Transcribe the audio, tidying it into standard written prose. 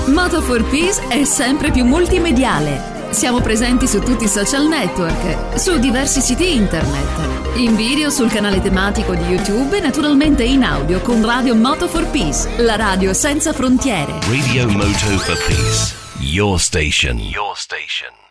Moto for Peace è sempre più multimediale. Siamo presenti su tutti i social network, su diversi siti internet, in video sul canale tematico di YouTube e naturalmente in audio con Radio Moto for Peace, la radio senza frontiere. Radio Moto for Peace, your station. Your station.